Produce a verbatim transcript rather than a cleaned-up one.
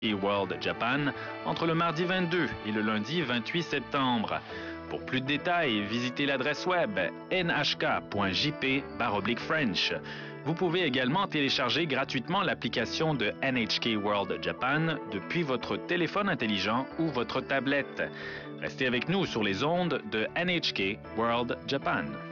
et World Japan entre le mardi vingt-deux et le lundi vingt-huit septembre. Pour plus de détails, visitez l'adresse web n h k point j p barre oblique French. Vous pouvez également télécharger gratuitement l'application de N H K World Japan depuis votre téléphone intelligent ou votre tablette. Restez avec nous sur les ondes de N H K World Japan.